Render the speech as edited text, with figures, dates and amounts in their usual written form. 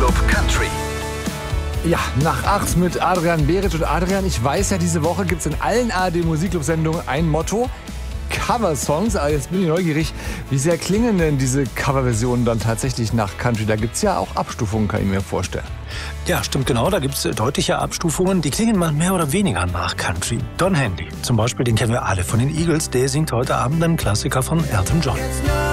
Musikclub Country. Ja, nach 8 mit Adrian Beritsch. Und Adrian, ich weiß ja, diese Woche gibt es in allen ARD-Musikclub-Sendungen ein Motto: Cover-Songs. Aber jetzt bin ich neugierig, wie sehr klingen denn diese Coverversionen dann tatsächlich nach Country? Da gibt es ja auch Abstufungen, kann ich mir vorstellen. Ja, stimmt genau. Da gibt es deutliche Abstufungen. Die klingen mal mehr oder weniger nach Country. Don Henley zum Beispiel, den kennen wir alle von den Eagles. Der singt heute Abend einen Klassiker von Elton John.